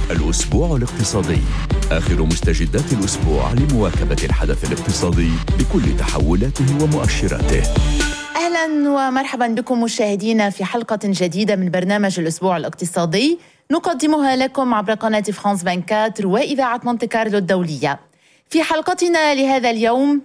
الأسبوع الاقتصادي، آخر مستجدات الأسبوع لمواكبة الحدث الاقتصادي بكل تحولاته ومؤشراته. أهلا ومرحبا بكم مشاهدينا في حلقة جديدة من برنامج الأسبوع الاقتصادي نقدمها لكم عبر قناة فرانس 24 وإذاعة مونte كارلو الدولية. في حلقتنا لهذا اليوم،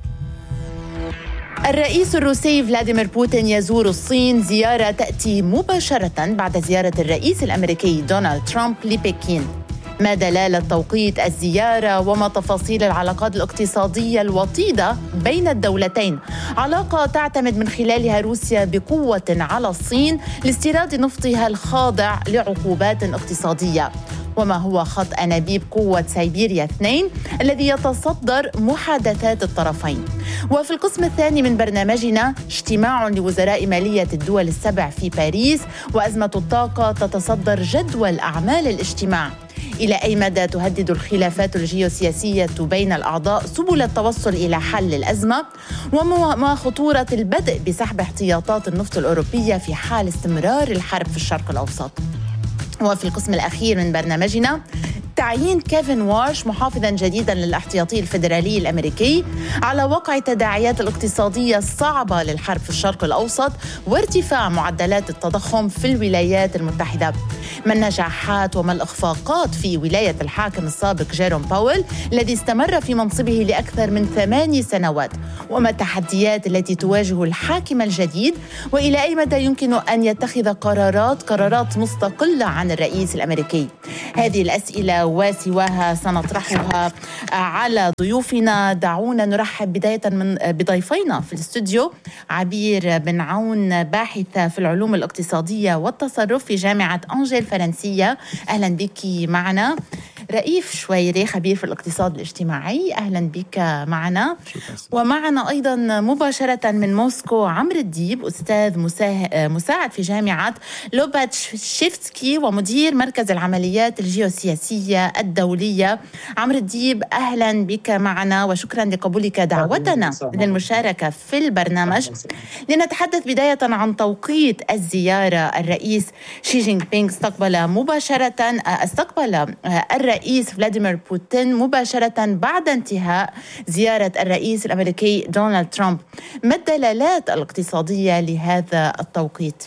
الرئيس الروسي فلاديمير بوتين يزور الصين، زيارة تأتي مباشرة بعد زيارة الرئيس الأمريكي دونالد ترامب لبكين. ما دلالة توقيت الزيارة وما تفاصيل العلاقات الاقتصادية الوطيدة بين الدولتين، علاقة تعتمد من خلالها روسيا بقوة على الصين لاستيراد نفطها الخاضع لعقوبات اقتصادية؟ وما هو خط أنابيب قوة سيبيريا 2 الذي يتصدر محادثات الطرفين؟ وفي القسم الثاني من برنامجنا، اجتماع لوزراء مالية الدول السبع في باريس، وأزمة الطاقة تتصدر جدول أعمال الاجتماع. إلى أي مدى تهدد الخلافات الجيوسياسية بين الأعضاء سبل التوصل إلى حل الأزمة؟ وما خطورة البدء بسحب احتياطات النفط الأوروبية في حال استمرار الحرب في الشرق الأوسط؟ وفي القسم الأخير من برنامجنا، تعيين كيفن وارش محافظاً جديداً للاحتياطي الفيدرالي الأمريكي على وقع التداعيات الاقتصادية الصعبة للحرب في الشرق الأوسط وارتفاع معدلات التضخم في الولايات المتحدة. ما النجاحات وما الإخفاقات في ولاية الحاكم السابق جيروم باويل الذي استمر في منصبه لأكثر من 8 سنوات؟ وما التحديات التي تواجه الحاكم الجديد؟ وإلى أي مدى يمكن أن يتخذ قرارات مستقلة عن الرئيس الأمريكي؟ هذه الأسئلة وسواها سنطرحها على ضيوفنا. دعونا نرحب بداية من بضيفينا في الاستوديو: عبير بن عون، باحثة في العلوم الاقتصادية والتصرف في جامعة أنجيل الفرنسية، أهلا بك معنا. رئيف شويري، خبير في الاقتصاد الاجتماعي، أهلا بك معنا. ومعنا أيضا مباشرة من موسكو عمرو الديب، أستاذ مساعد في جامعة لوباتشيفسكي ومدير مركز العمليات الجيوسياسية الدولية. عمرو الديب، أهلا بك معنا وشكرا لقبولك دعوتنا للمشاركة في البرنامج. لنتحدث بداية عن توقيت الزيارة. الرئيس شي جين بينغ استقبل الرئيس فلاديمير بوتين مباشرة بعد انتهاء زيارة الرئيس الأمريكي دونالد ترامب. ما الدلالات الاقتصادية لهذا التوقيت؟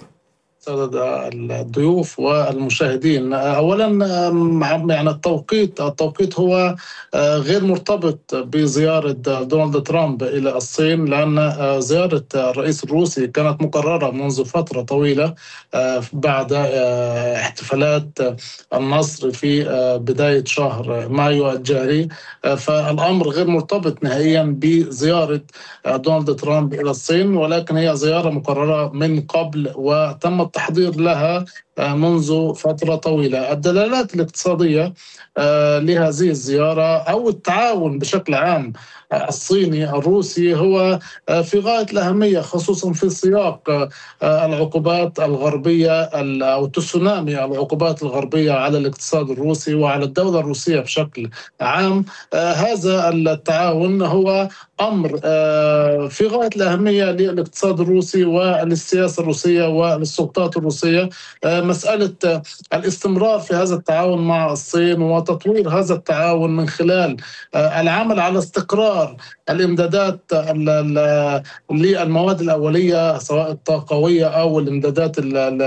الضيوف والمشاهدين، أولا يعني التوقيت هو غير مرتبط بزيارة دونالد ترامب إلى الصين، لأن زيارة الرئيس الروسي كانت مقررة منذ فترة طويلة بعد احتفالات النصر في بداية شهر مايو الجاري. فالأمر غير مرتبط نهائيا بزيارة دونالد ترامب إلى الصين، ولكن هي زيارة مقررة من قبل وتم التحضير لها منذ فترة طويلة. الدلالات الاقتصادية لهذه الزيارة أو التعاون بشكل عام الصيني الروسي هو في غاية الأهمية، خصوصا في سياق العقوبات الغربية أو تسونامي العقوبات الغربية على الاقتصاد الروسي وعلى الدولة الروسية بشكل عام. هذا التعاون هو أمر في غاية الأهمية للاقتصاد الروسي وللسياسة الروسية وللسلطات الروسية. مسألة الاستمرار في هذا التعاون مع الصين وتطوير هذا التعاون من خلال العمل على استقرار الامدادات للمواد الأولية سواء الطاقوية أو الامدادات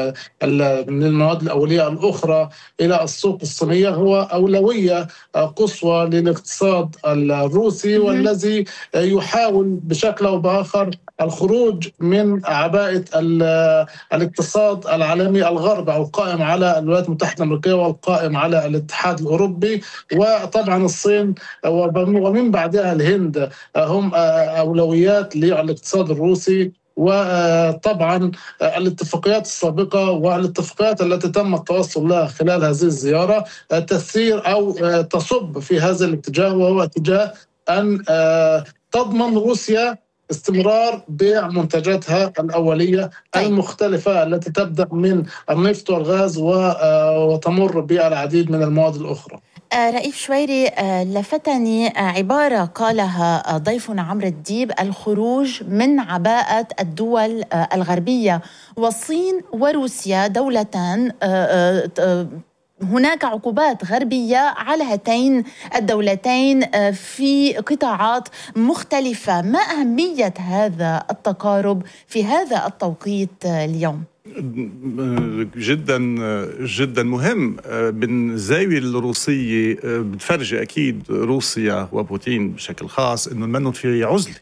من المواد الأولية الأخرى إلى السوق الصينية هو أولوية قصوى للاقتصاد الروسي، والذي يحاول بشكل أو بآخر الخروج من عباءة الاقتصاد العالمي الغربي أو القائم على الولايات المتحدة الأمريكية والقائم على الاتحاد الأوروبي. وطبعا الصين ومن بعدها الهند هم أولويات للاقتصاد الروسي. وطبعا الاتفاقيات السابقة والاتفاقيات التي تم التوصل لها خلال هذه الزيارة تسير أو تصب في هذا الاتجاه، وهو اتجاه أن تضمن روسيا استمرار بيع منتجاتها الأولية المختلفة التي تبدأ من النفط والغاز وتمر بالعديد من المواد الأخرى. رئيف شويري، لفتني عبارة قالها ضيفنا عمرو الديب: الخروج من عباءة الدول الغربية. والصين وروسيا دولتان هناك عقوبات غربية على هاتين الدولتين في قطاعات مختلفة. ما أهمية هذا التقارب في هذا التوقيت اليوم؟ جدا جدا مهم. من الزاوية الروسية بتفرجي أكيد روسيا وبوتين بشكل خاص إنه منهم في عزلة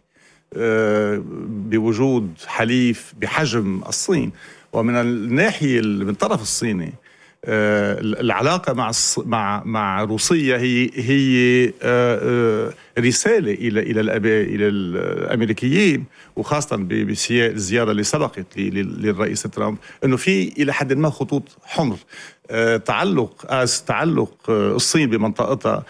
بوجود حليف بحجم الصين. ومن الناحية من الطرف الصيني العلاقة مع روسيا هي رسالة إلى الأمريكيين، وخاصة بالزيارة اللي سبقت للرئيس ترامب، إنه في إلى حد ما خطوط حمر تعلق الصين بمنطقتها،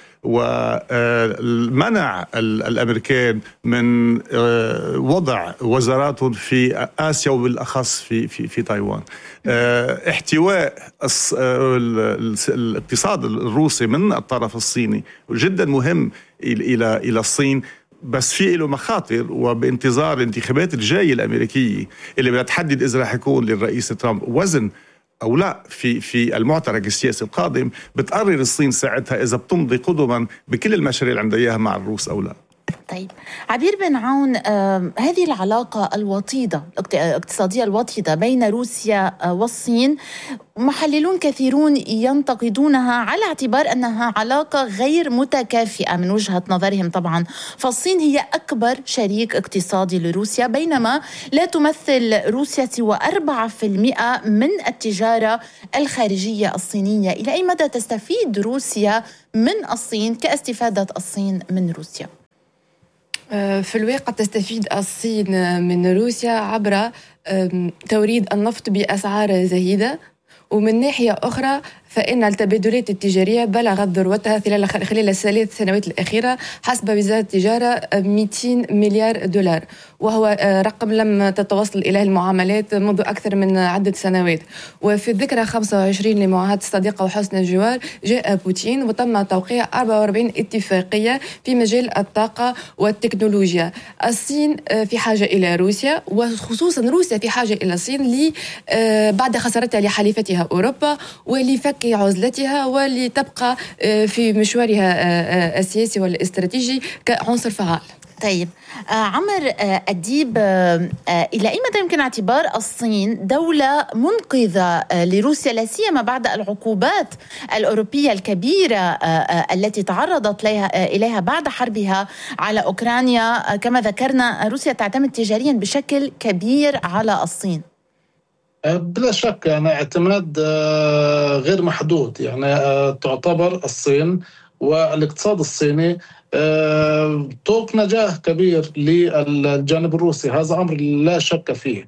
ومنع الأمريكان من وضع وزاراتهم في آسيا وبالأخص في تايوان. احتواء الاقتصاد الروسي من الطرف الصيني جدا مهم إلى الصين، بس في له مخاطر. وبانتظار الانتخابات الجاية الأمريكية اللي بدها تحدد إذا رح يكون للرئيس ترامب وزن أو لا في المعترك السياسي القادم، بتقرر الصين ساعتها إذا بتمضي قدما بكل المشاريع اللي عندها إياها مع الروس أو لا. طيب عبير بن عون، هذه العلاقة الوطيدة الاقتصادية الوطيدة بين روسيا والصين، محللون كثيرون ينتقدونها على اعتبار أنها علاقة غير متكافئة من وجهة نظرهم طبعا. فالصين هي أكبر شريك اقتصادي لروسيا، بينما لا تمثل روسيا سوى 4% من التجارة الخارجية الصينية. إلى أي مدى تستفيد روسيا من الصين كاستفادة الصين من روسيا؟ في الواقع تستفيد الصين من روسيا عبر توريد النفط بأسعار زهيدة، ومن ناحية أخرى فإن التبادلات التجارية بلغت ذروتها خلال الثلاث سنوات الأخيرة حسب وزارة التجارة 200 مليار دولار، وهو رقم لم تتوصل إليه المعاملات منذ أكثر من عدة سنوات. وفي الذكرى 25 لمعاهدة الصديقة وحسن الجوار جاء بوتين وتم توقيع 44 اتفاقية في مجال الطاقة والتكنولوجيا. الصين في حاجة إلى روسيا، وخصوصا روسيا في حاجة إلى الصين بعد خسارتها لحليفتها أوروبا ولفك عزلتها ولتبقى في مشوارها السياسي والاستراتيجي كعنصر فعال. طيب عمر أديب، إلى أي مدى يمكن اعتبار الصين دولة منقذة لروسيا، لا سيما بعد العقوبات الأوروبية الكبيرة التي تعرضت إليها بعد حربها على أوكرانيا؟ كما ذكرنا روسيا تعتمد تجاريا بشكل كبير على الصين. بلا شك يعني اعتماد غير محدود. يعني تعتبر الصين والاقتصاد الصيني طوق نجاح كبير للجانب الروسي، هذا أمر لا شك فيه.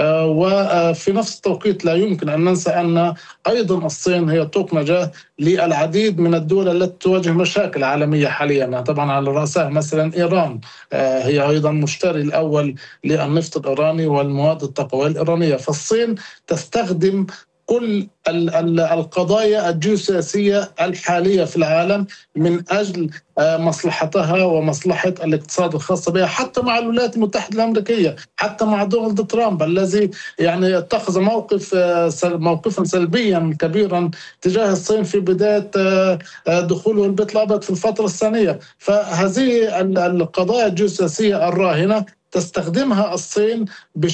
وفي نفس التوقيت لا يمكن أن ننسى أن أيضا الصين هي طوق نجاح للعديد من الدول التي تواجه مشاكل عالمية حاليا. طبعا على رأسها مثلا إيران، هي أيضا مشتري الأول للنفط الإيراني والمواد الطاقوية الإيرانية. فالصين تستخدم كل القضايا الجيوسياسية الحالية في العالم من أجل مصلحتها ومصلحة الاقتصاد الخاص بها، حتى مع الولايات المتحدة الأمريكية، حتى مع دونالد ترامب الذي يعني اتخذ موقفا سلبيا كبيرا تجاه الصين في بداية دخوله البيت الأبيض في الفترة الثانية. فهذه القضايا الجيوسياسية الراهنة تستخدمها الصين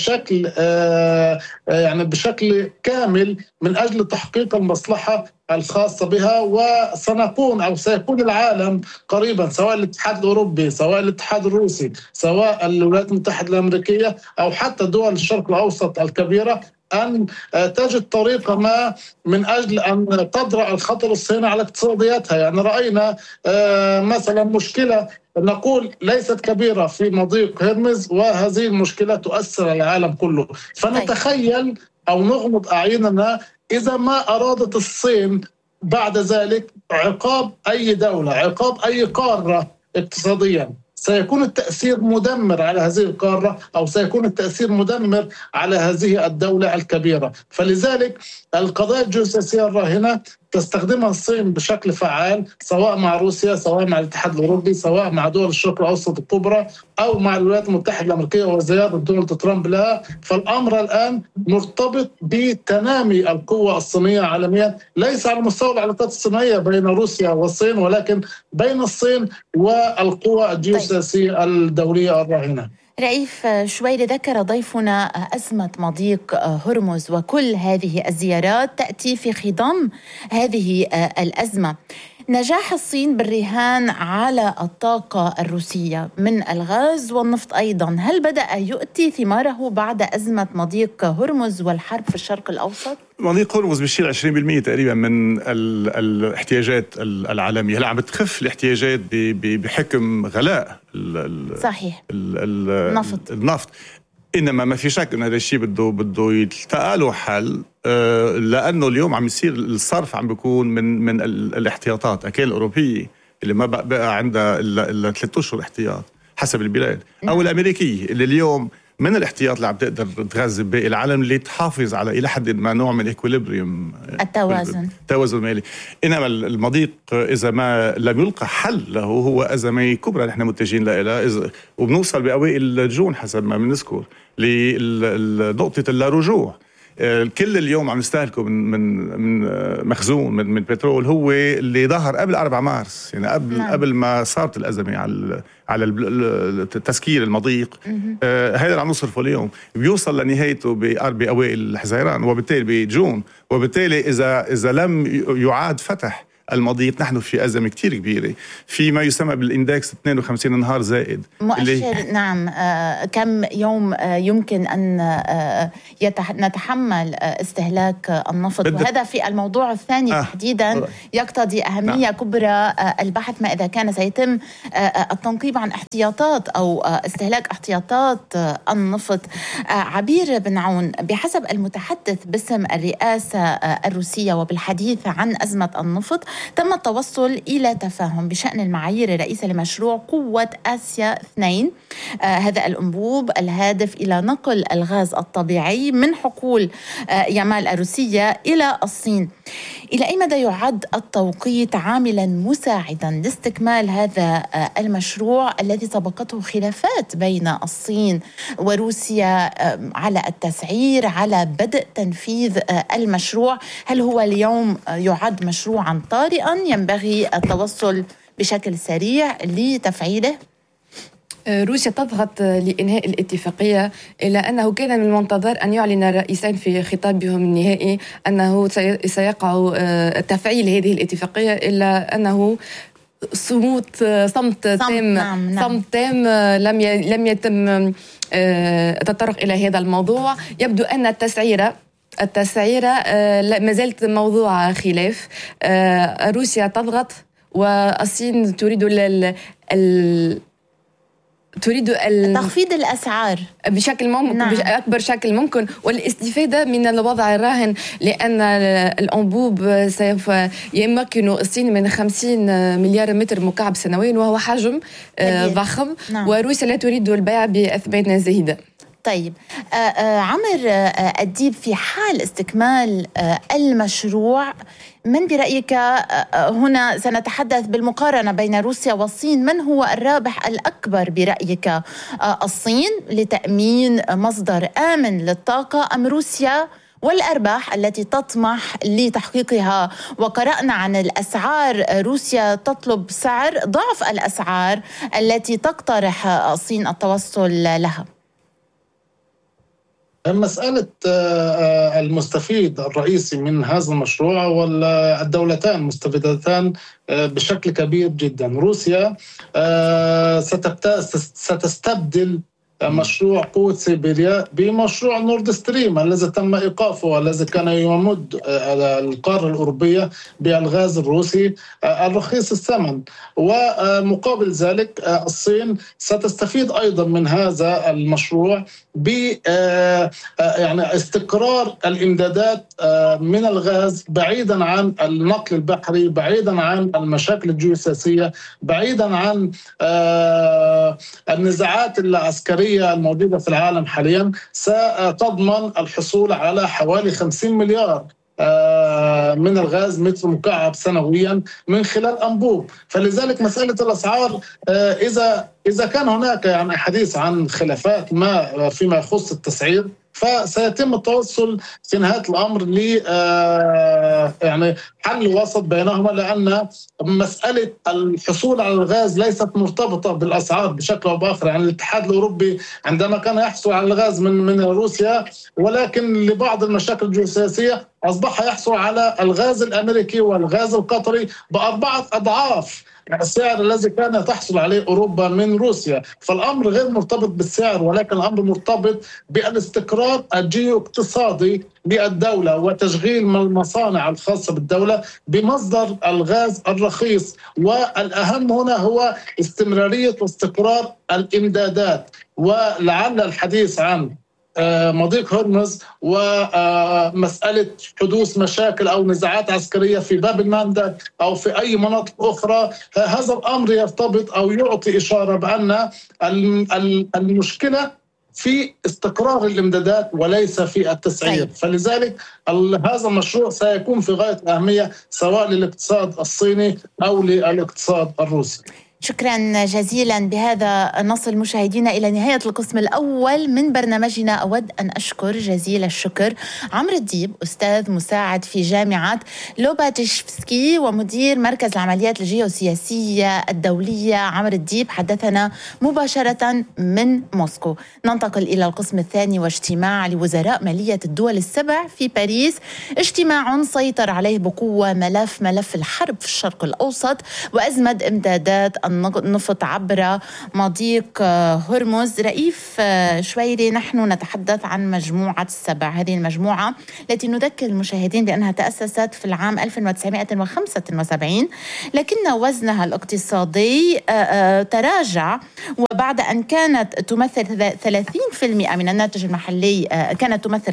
بشكل كامل من أجل تحقيق المصلحة الخاصة بها. سيكون العالم قريبا، سواء الاتحاد الأوروبي، سواء الاتحاد الروسي، سواء الولايات المتحدة الأمريكية، أو حتى دول الشرق الأوسط الكبيرة، أن تجد طريقة ما من أجل أن تدرأ الخطر الصيني على اقتصادياتها. يعني رأينا مثلا مشكلة نقول ليست كبيرة في مضيق هرمز، وهذه المشكلة تؤثر على العالم كله. فنتخيل أو نغمض أعيننا إذا ما أرادت الصين بعد ذلك عقاب أي دولة، عقاب أي قارة اقتصاديا، سيكون التأثير مدمر على هذه القارة، أو سيكون التأثير مدمر على هذه الدولة الكبيرة. فلذلك القضايا الجيوسياسية الراهنة تستخدمها الصين بشكل فعال، سواء مع روسيا، سواء مع الاتحاد الأوروبي، سواء مع دول الشرق الأوسط الكبرى، أو مع الولايات المتحدة الأمريكية وزيارة دونالد ترامب لها. فالأمر الآن مرتبط بتنامي القوة الصينية عالميا، ليس على مستوى العلاقات الصينية بين روسيا والصين، ولكن بين الصين والقوى الجيوسياسية الدولية الراهنة. رئيف شويري، ذكر ضيفنا أزمة مضيق هرمز، وكل هذه الزيارات تأتي في خضم هذه الأزمة. نجاح الصين بالرهان على الطاقة الروسية من الغاز والنفط أيضا، هل بدأ يؤتي ثماره بعد أزمة مضيق هرمز والحرب في الشرق الأوسط؟ مضيق هرمز بيشيل 20% تقريبا من الاحتياجات العالمية. هلا عم بتخف الاحتياجات بحكم غلاء صحيح النفط. إنما ما في شك أن هذا الشيء بده يلتقى له حل، لأنه اليوم عم يصير الصرف عم بيكون من الاحتياطات الأوروبية اللي ما بقى عندها إلا 3 أشهر احتياط حسب البلاد، أو الأمريكية اللي اليوم من الاحتياط اللي عم تقدر تغذي باقي العالم، اللي تحافظ على إلى حد ما نوع من الإكوليبريم، التوازن المالي. إنما المضيق إذا ما لم يلقى حل له هو أزمة كبرى نحن متجهين لها، وبنوصل بأوائل جون حسب ما بنذكر لنقطة اللا رجوع. كل اليوم عم نستهلكه من مخزون من بترول هو اللي ظهر قبل 4 مارس، يعني قبل ما صارت الأزمة على تسكير المضيق. هذا اللي عم نصرفه اليوم بيوصل لنهايته بأوائل حزيران، وبالتالي بجون، وبالتالي إذا لم يعاد فتح المضيق نحن في أزمة كتير كبيرة في ما يسمى بالإندكس 52 نهار زائد مؤشر. نعم. كم يوم يمكن أن نتحمل استهلاك النفط؟ وهذا في الموضوع الثاني تحديدا يقتضي أهمية كبرى البحث ما إذا كان سيتم التنقيب عن احتياطات أو استهلاك احتياطات النفط. عبير بن عون، بحسب المتحدث باسم الرئاسة الروسية وبالحديث عن أزمة النفط، تم التوصل إلى تفاهم بشأن المعايير الرئيسة لمشروع قوة آسيا 2، هذا الأنبوب الهادف إلى نقل الغاز الطبيعي من حقول يامال الروسية إلى الصين. إلى أي مدى يعد التوقيت عاملا مساعدا لاستكمال هذا المشروع الذي سبقته خلافات بين الصين وروسيا على التسعير، على بدء تنفيذ المشروع؟ هل هو اليوم يعد مشروعا طارئا ينبغي التوصل بشكل سريع لتفعيله؟ روسيا تضغط لإنهاء الاتفاقية، إلا أنه كان من المنتظر أن يعلن الرئيسين في خطابهم النهائي أنه سيقع تفعيل هذه الاتفاقية، إلا أنه صمت تام. صمت تام، لم يتم التطرق إلى هذا الموضوع. يبدو أن التسعيرة ما زالت موضوع خلاف. روسيا تضغط والصين تريد تخفيض الأسعار بشكل ممكن، بأكبر شكل ممكن، والاستفادة من الوضع الراهن، لأن الأنبوب سوف يمكن الصين من 50 مليار متر مكعب سنويا، وهو حجم ضخم. وروسيا لا تريد البيع بأثمان زهيدة. طيب عمر الديب، في حال استكمال المشروع، من برأيك هنا سنتحدث بالمقارنة بين روسيا والصين، من هو الرابح الأكبر برأيك؟ الصين لتأمين مصدر آمن للطاقة، أم روسيا والأرباح التي تطمح لتحقيقها؟ وقرأنا عن الأسعار، روسيا تطلب سعر ضعف الأسعار التي تقترح الصين التوصل لها. مسألة المستفيد الرئيسي من هذا المشروع والدولتان مستفيدتان بشكل كبير جدا. روسيا ستستبدل مشروع قوة سيبيريا بمشروع نورد ستريم الذي تم إيقافه، والذي كان يمد القارة الأوروبية بالغاز الروسي الرخيص الثمن. ومقابل ذلك الصين ستستفيد أيضا من هذا المشروع ب يعني استقرار الإمدادات من الغاز، بعيدا عن النقل البحري، بعيدا عن المشاكل الجيوسياسية، بعيدا عن النزاعات العسكرية الموجودة في العالم حاليا. ستضمن الحصول على حوالي 50 مليار من الغاز متر مكعب سنويا من خلال أنبوب. فلذلك مسألة الأسعار إذا كان هناك يعني حديث عن خلافات ما فيما يخص التسعير، فسيتم التوصل في نهاية الأمر ل يعني حل وسط بينهما، لأن مسألة الحصول على الغاز ليست مرتبطة بالأسعار بشكل أو بآخر. يعني الاتحاد الأوروبي عندما كان يحصل على الغاز من روسيا، ولكن لبعض المشاكل الجيوسياسية أصبح يحصل على الغاز الأمريكي والغاز القطري ب4 أضعاف السعر الذي كان تحصل عليه أوروبا من روسيا. فالأمر غير مرتبط بالسعر، ولكن الأمر مرتبط بالاستقرار الجيو-اقتصادي للدولة وتشغيل المصانع الخاصة بالدولة بمصدر الغاز الرخيص. والأهم هنا هو استمرارية واستقرار الإمدادات. ولعل الحديث عن مضيق هرمز ومسألة حدوث مشاكل أو نزاعات عسكرية في باب المندب أو في أي مناطق أخرى، هذا الأمر يرتبط أو يعطي إشارة بأن المشكلة في استقرار الإمدادات وليس في التسعير. فلذلك هذا المشروع سيكون في غاية الأهمية سواء للاقتصاد الصيني أو للاقتصاد الروسي. شكرا جزيلا. بهذا نصل مشاهدينا إلى نهاية القسم الأول من برنامجنا. أود أن أشكر جزيل الشكر عمرو الديب، أستاذ مساعد في جامعة لوباتشفسكي ومدير مركز العمليات الجيوسياسية الدولية. عمرو الديب حدثنا مباشرة من موسكو. ننتقل إلى القسم الثاني واجتماع لوزراء مالية الدول السبع في باريس، اجتماع سيطر عليه بقوة ملف الحرب في الشرق الأوسط وأزمة إمدادات النفط عبر مضيق هرمز. رئيف شويري، نحن نتحدث عن مجموعة السبع. هذه المجموعة التي نذكر المشاهدين بأنها تأسست في العام 1975، لكن وزنها الاقتصادي تراجع، وبعد أن كانت تمثل 30% من الناتج المحلي، كانت تمثل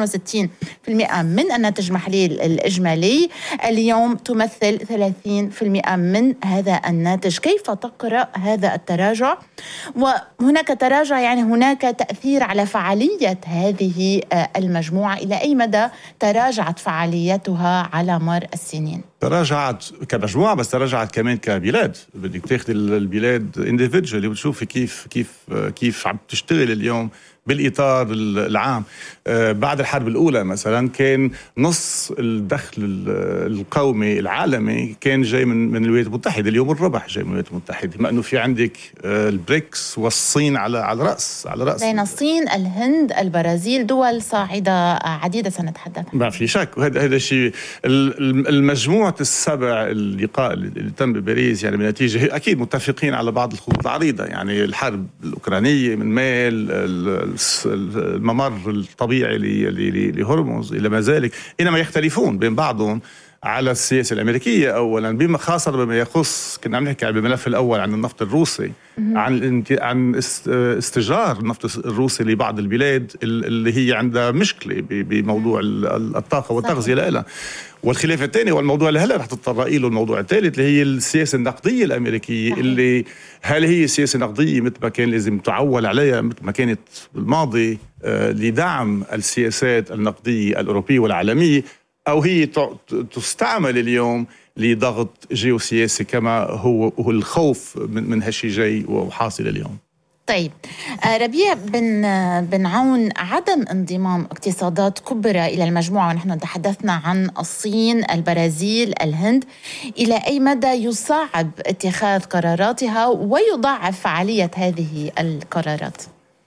65% من الناتج المحلي الإجمالي، اليوم تمثل 30% من هذا الناتج. كيف تقرأ هذا التراجع؟ وهناك تراجع يعني هناك تأثير على فعالية هذه المجموعة. إلى أي مدى تراجعت فعاليتها على مر السنين؟ تراجعت كمجموعة، بس تراجعت كمان كبلاد. بدك تاخذ البلاد individually وتشوفي كيف عم تشتغل اليوم بالإطار العام. بعد الحرب الأولى مثلا كان نص الدخل القومي العالمي كان جاي من الولايات المتحدة، اليوم الربح جاي من الولايات المتحدة، بما أنه في عندك البريكس والصين على رأس بين الصين، الهند، البرازيل، دول صاعدة عديدة سنتحدث. ما في شك. وهذا الشيء المجموعة السبع اللقاء اللي تم بباريس يعني بنتيجة أكيد متفقين على بعض الخطوط العريضة. يعني الحرب الأوكرانية من مال، الممر الطبيعي لهرمز إلى ما ذلك، إنما يختلفون بين بعضهم على السياسة الأمريكية أولا، بما خاصة بما يخص كنا عم نحكي بالملف الأول عن النفط الروسي، عن استئجار النفط الروسي لبعض البلاد اللي هي عندها مشكلة بموضوع الطاقة والتغذية لها. والخلاف الثاني هو الموضوع اللي هلا رح تتطرق له، الموضوع الثالث اللي هي السياسة النقدية الأمريكية، اللي هل هي سياسة نقدية مثل ما كان لازم تعول عليها مثل ما كانت بالماضي لدعم السياسات النقدية الأوروبية والعالمية، أو هي تستعمل اليوم لضغط جيوسياسي كما هو الخوف من هالشي جاي وحاصل اليوم. طيب ربيع بن عون، عدم انضمام اقتصادات كبرى إلى المجموعة، ونحن تحدثنا عن الصين، البرازيل، الهند، إلى أي مدى يصعب اتخاذ قراراتها ويضاعف فعالية هذه القرارات؟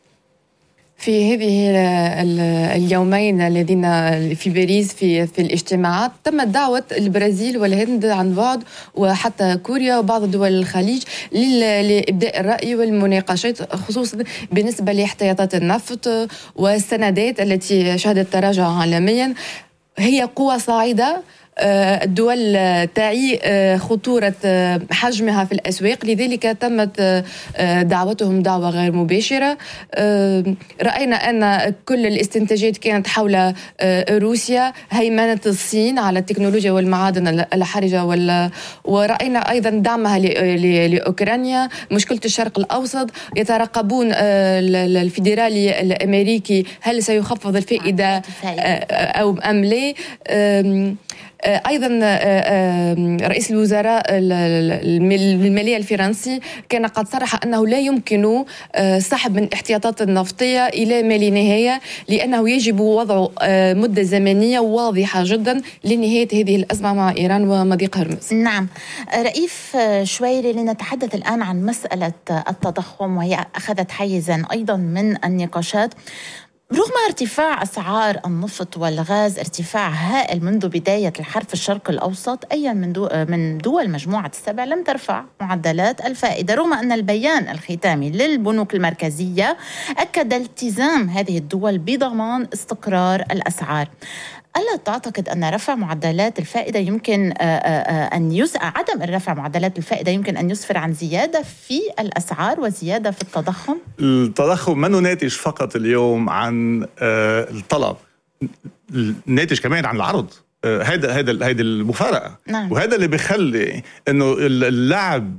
في هذه اليومين الذين في باريس في الاجتماعات تمت دعوة البرازيل والهند عن بعد، وحتى كوريا وبعض دول الخليج لإبداء الرأي والمناقشات، خصوصا بالنسبة لاحتياطات النفط والسندات التي شهدت تراجع عالميا. هي قوى صاعدة، الدول تعي خطورة حجمها في الأسواق، لذلك تمت دعوتهم دعوة غير مباشرة. رأينا أن كل الاستنتاجات كانت حول روسيا، هيمنة الصين على التكنولوجيا والمعادن الحرجة، ورأينا أيضا دعمها لأوكرانيا، مشكلة الشرق الأوسط. يترقبون الفيدرالي الأمريكي هل سيخفض الفائدة أو أم لا. أيضا رئيس الوزراء المالية الفرنسي كان قد صرح أنه لا يمكن سحب من الاحتياطات النفطية إلى ما لا نهاية، لأنه يجب وضع مدة زمنية واضحة جدا لنهاية هذه الأزمة مع إيران ومضيق هرمز. نعم. رئيف شويري، لنتحدث الآن عن مسألة التضخم، وهي أخذت حيزا أيضا من النقاشات. رغم ارتفاع أسعار النفط والغاز ارتفاع هائل منذ بداية الحرب في الشرق الأوسط، أي من دول مجموعة السبع لم ترفع معدلات الفائدة، رغم أن البيان الختامي للبنوك المركزية أكد التزام هذه الدول بضمان استقرار الأسعار. ألا تعتقد أن رفع معدلات الفائدة يمكن عدم الرفع معدلات الفائدة يمكن أن يسفر عن زيادة في الأسعار وزيادة في التضخم؟ التضخم ما ناتج فقط اليوم عن الطلب، ناتج كمان عن العرض. هيدا المفارقة. نعم. وهذا اللي بيخلي انه اللعب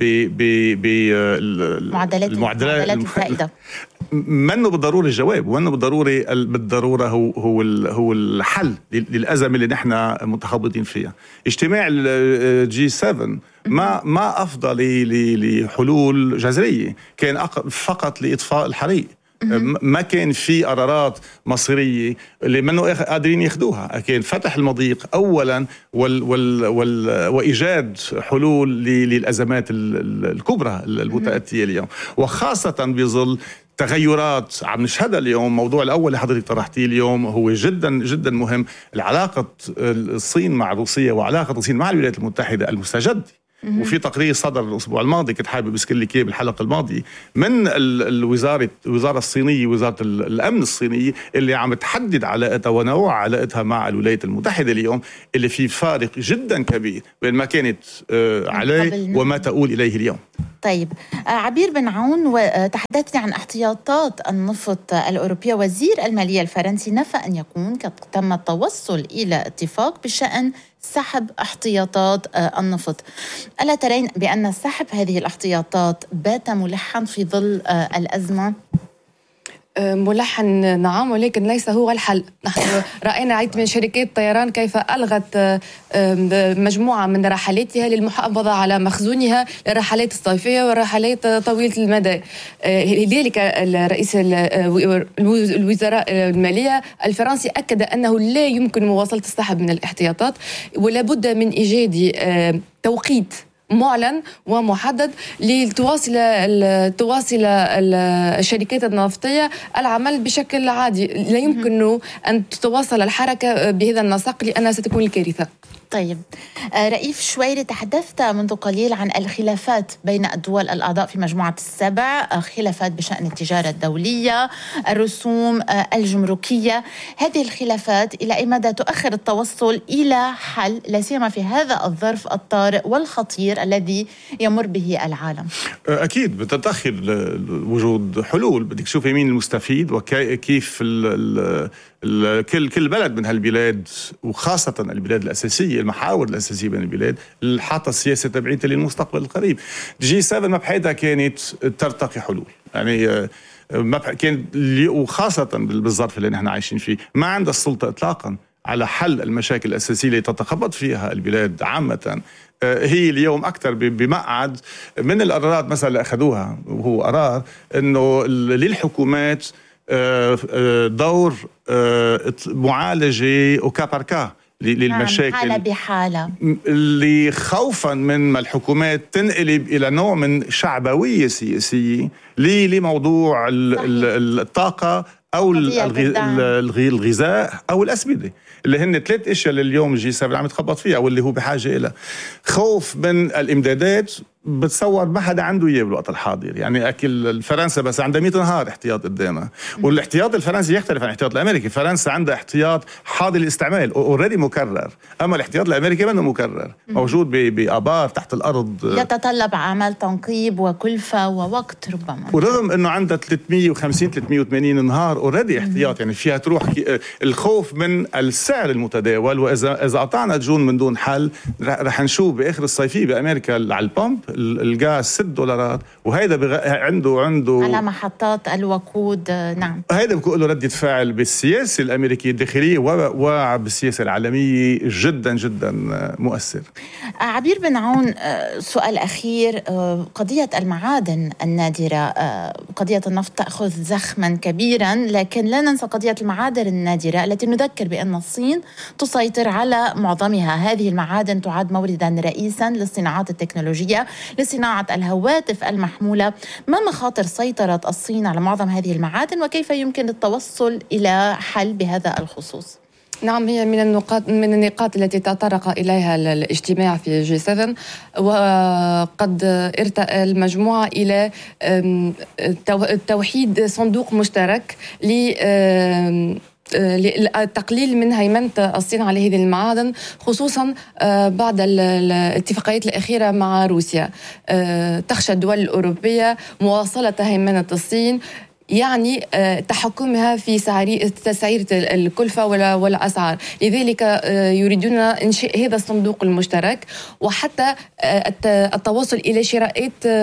معدلات الفائدة منه بالضروري الجواب، ومنه بالضرورة هو الحل للأزمة اللي نحن متخبطين فيها. اجتماع الجي 7 ما أفضل لحلول جذرية، كان فقط لإطفاء الحريق. ما كان في قرارات مصيرية اللي منه قادرين ياخدوها. كان فتح المضيق أولا وإيجاد حلول للأزمات الكبرى المتأتية اليوم، وخاصة بظل تغيرات عم نشهدها اليوم. موضوع الأول اللي حضرتك طرحتيه اليوم هو جدا جدا مهم، العلاقة الصين مع روسيا وعلاقة الصين مع الولايات المتحدة المستجدة. وفي تقرير صدر الأسبوع الماضي كنت حابب أذكر لك بالحلقة الماضية من الوزارة الصينية، وزارة الأمن الصينية، اللي عم تحدد علاقتها ونوع علاقتها مع الولايات المتحدة اليوم، اللي في فارق جدا كبير بين ما كانت عليه وما تقول إليه اليوم. طيب عبير بن عون، وتحدثت عن احتياطات النفط الأوروبية. وزير المالية الفرنسي نفى أن يكون قد تم التوصل إلى اتفاق بشأن سحب احتياطات النفط. ألا ترين بأن سحب هذه الاحتياطات بات ملحا في ظل الأزمة؟ ملحن نعم، ولكن ليس هو الحل. نحن رأينا عدة من شركات الطيران كيف ألغت مجموعة من رحلاتها للمحافظة على مخزونها للرحلات الصيفية والرحلات طويلة المدى. لذلك رئيس الوزراء المالية الفرنسي أكد أنه لا يمكن مواصلة السحب من الاحتياطات، ولا بد من إيجاد توقيت معلن ومحدد لتواصل الشركات النفطية العمل بشكل عادي. لا يمكن أن تتواصل الحركة بهذا النسق، لأنها ستكون الكارثة. طيب رئيف شويري، تحدثت منذ قليل عن الخلافات بين الدول الأعضاء في مجموعة السبع، خلافات بشأن التجارة الدولية، الرسوم الجمركية. هذه الخلافات إلى أي مدى تؤخر التوصل إلى حل، لا سيما في هذا الظرف الطارئ والخطير الذي يمر به العالم؟ أكيد بتتأخر وجود حلول. بدك تشوفي مين المستفيد وكيف كل بلد من هالبلاد، وخاصة البلاد الأساسية، المحاور الأساسية بين البلاد، اللي حاطة السياسة تبعيتها للمستقبل القريب. جي 7 ما بحياتها كانت ترتقي حلول، يعني ما كان، وخاصة بالظرف اللي نحن عايشين فيه، ما عندها السلطة إطلاقا على حل المشاكل الأساسية اللي تتخبط فيها البلاد عامة. هي اليوم أكثر بمقعد من القرارات مثلا اللي أخذوها، وهو قرار إنه للحكومات دور معالجة وكاباركا للمشاكل، حالة بحالة، اللي خوفا من ما الحكومات تنقلب إلى نوع من شعبوية سياسية لموضوع الطاقة أو الغذاء أو الأسمدة، اللي هن 3 أشياء اللي اليوم الجي 7 عم يتخبط فيها واللي هو بحاجة إلى خوف من الإمدادات. بتصور ما حدا عنده إياه بالوقت الحاضر، يعني أكل فرنسا بس عندها 100 نهار احتياط قدامها، والاحتياط الفرنسي يختلف عن الاحتياط الأمريكي. فرنسا عندها احتياط حاضر الاستعمال اوريدي مكرر، أما الاحتياط الأمريكي منه مكرر، موجود بآبار تحت الأرض، يتطلب أعمال تنقيب وكلفة ووقت ربما. ورغم أنه عندها 350-380 نهار اوريدي احتياط، يعني فيها تروح. الخوف من السعر المتداول، وإذا قطعنا دجون من دون حل رح نشوف بآخر الصيفية بأمريكا على البامب الغاز $6 وهيدا عنده على محطات الوقود. نعم، هيدا بيكون له ردة فعل بالسياسة الأمريكية الداخلية وبالسياسة العالمية جدا جدا مؤثر. عبير بن عون، سؤال أخير. قضية المعادن النادرة، قضية النفط تأخذ زخما كبيرا، لكن لا ننسى قضية المعادن النادرة التي نذكر بأن الصين تسيطر على معظمها. هذه المعادن تعد موردا رئيسا للصناعات التكنولوجية، لصناعة الهواتف المحمولة. ما مخاطر سيطرة الصين على معظم هذه المعادن، وكيف يمكن التوصل إلى حل بهذا الخصوص؟ نعم، هي من النقاط التي تطرق إليها الاجتماع في G7، وقد ارتأى المجموعة إلى توحيد صندوق مشترك للتقليل من هيمنة الصين على هذه المعادن، خصوصا بعد الاتفاقيات الأخيرة مع روسيا. تخشى الدول الأوروبية مواصلة هيمنة الصين، يعني تحكمها في تسعير الكلفة والأسعار. لذلك يريدون إنشاء هذا الصندوق المشترك، وحتى التوصل إلى شراءات